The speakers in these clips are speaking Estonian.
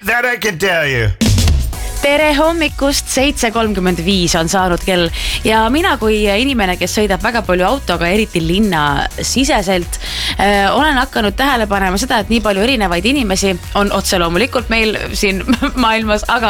That I can tell you. Tere hommikust, 7:35 on saanud kell ja mina kui inimene, kes sõidab väga palju autoga, eriti linna siseselt, olen hakanud tähele panema seda, et nii palju erinevaid inimesi on otse loomulikult meil siin maailmas, aga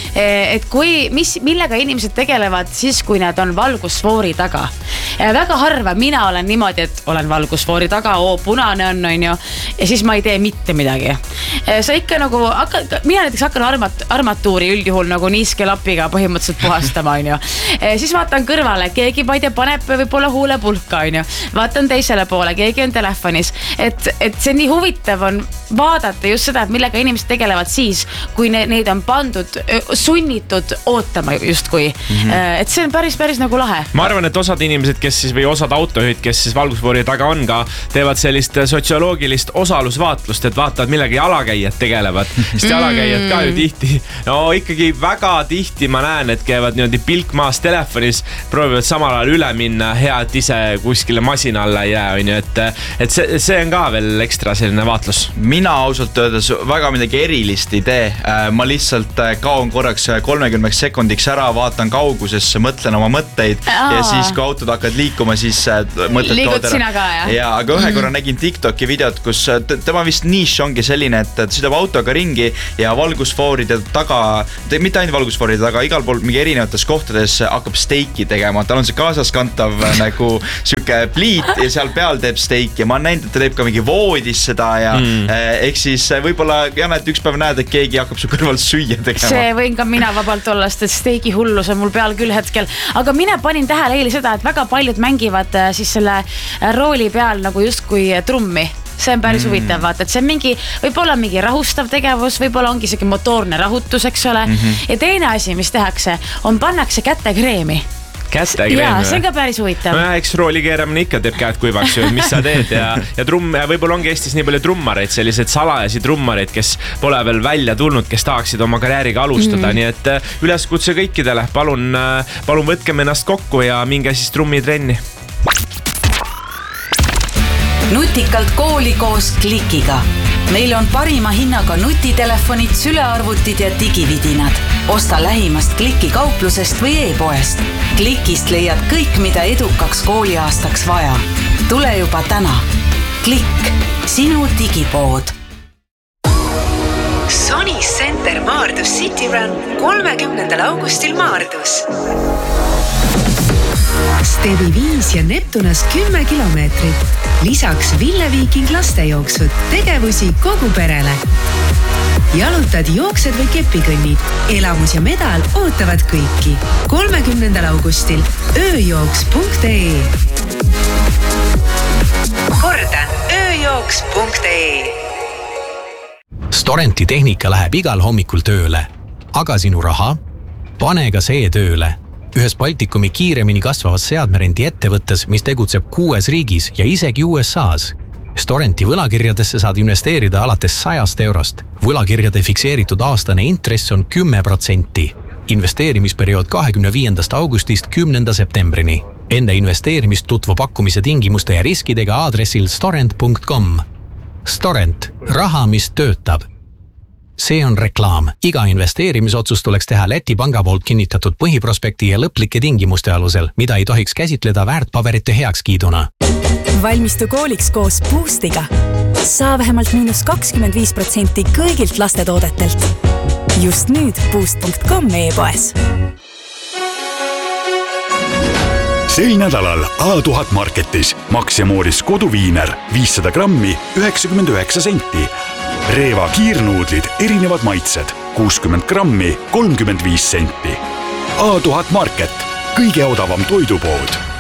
et millega inimesed tegelevad siis, kui nad on valgusfoori taga. Väga harva mina olen niimoodi, et olen valgusfoori taga, punane on ju, ja siis ma ei tee mitte midagi. Sa ikka nagu, mina näiteks hakkan armatuuri üldjuhul nagu niiske lapiga põhimõtteliselt puhastama, on ju. Siis vaatan kõrvale, keegi ma ei tea, paneb võib-olla huulepulka, on ju. Vaatan teisele poole, keegi on telefonis. Et see nii huvitav on vaadata just seda, et millega inimesed tegelevad siis, kui neid on pandud, sunnitud ootama justkui. Et see on päris nagu lahe. Ma arvan, et osad inimesed, kes siis või osad autojuhid, kes siis valgusfoori taga on ka, teevad sellist sotsioloogilist osalusvaatlust, et vaatavad millega jalakäijad tegelevad. Sest jalakäijad ka ju tihti, no ikkagi väga tihti ma näen, et käivad niimoodi pilk maas telefonis, proovivad samal ajal üle minna, hea, et ise kuskile masina alla ei jää, on ju, et see on ka veel ekstra selline vaatlus. Mina ausalt öeldes väga midagi erilist ei tee. Ma lihtsalt kaon korraks 30 sekundiks ära, vaatan kaugusesse, mõtlen oma mõtteid ja siis kui autod hakkavad liikuma, siis mõtted liigud sina ka, jah? Ja, aga ühe korra nägin TikToki videot, kus tema vist niš ongi selline, et ta sõidab autoga ringi ja valgusfooride taga, mitte ainult valgusfooride taga, igal pool mingi erinevates kohtades hakkab steiki tegema. Tal on see kaasaskantav nagu süke pliit ja seal peal teeb steiki ja ma olen näinud, et ta teeb ka mingi voodis seda ja ehk siis võib-olla Jana, et üks päev näed, et keegi hakkab su kõrval süüa tegema. See võin ka mina vabalt olla, sest steigi hullus on mul peal küll hetkel. Aga mina panin tähele eile seda, et väga paljud mängivad siis selle rooli peal nagu justkui trummi. See on päris huvitav, vaata, et see on võib-olla mingi rahustav tegevus, võib-olla ongi see motoorne rahutus, eks ole. Ja teine asi, mis tehakse, on pannakse kätekreemi. Kätekreemi? Jaa, see on ka päris huvitav. No eks rooli keeramine ikka teeb käed kuivaks ju, mis sa teed ja võib-olla ongi Eestis nii palju trummareid, sellised salajasi trummareid, kes pole veel välja tulnud, kes tahaksid oma karjääriga alustada, nii et üleskutse kõikidele, palun võtkem ennast kokku ja minge siis trummitrenni. Nutikalt kooli koos Klikiga. Meil on parima hinnaga nutitelefonid, sülearvutid ja digividinad. Osta lähimast Kliki kauplusest või e-poest. Klikist leiad kõik, mida edukaks kooliaastaks vaja. Tule juba täna. Klikk, sinu digipood. Sony Center Maardus City Run 30. augustil Maardus. Stevi 5 ja Neptunas 10 kilomeetrit. Lisaks Ville Viiking lastejooksud, tegevusi kogu perele. Jalutad, jooksed või kepikõnnid. Elamus ja medal ootavad kõiki. 30. augustil ööjooks.ee. Kordan, ööjooks.ee. Storenti tehnika läheb igal hommikul tööle. Aga sinu raha? Pane ka see tööle. Ühes Baltikumi kiiremini kasvavas seadmerendi ettevõttes, mis tegutseb 6 riigis ja isegi USA's. Storenti võlakirjadesse saad investeerida alates 100 eurost. Võlakirjade fikseeritud aastane intress on 10%. Investeerimisperiood 25. augustist 10. septembrini. Enne investeerimist tutvu pakkumise tingimuste ja riskidega aadressil storent.com. Storent. Raha, mis töötab. See on reklaam. Iga investeerimisotsus tuleks teha Läti panga poolt kinnitatud põhiprospekti ja lõplike tingimuste alusel, mida ei tohiks käsitleda väärtpaberite heakskiiduna. Valmistu kooliks koos Boostiga. Saa vähemalt -25% kõigilt lastetoodetelt. Just nüüd boost.com e-poes. Sel nädalal A1000 Marketis Max ja Mooris koduviiner 500 grammi 99 senti. Reeva kiirnuudlid erinevad maitsed 60 grammi 35 senti. A1000 Market, kõige odavam toidupood.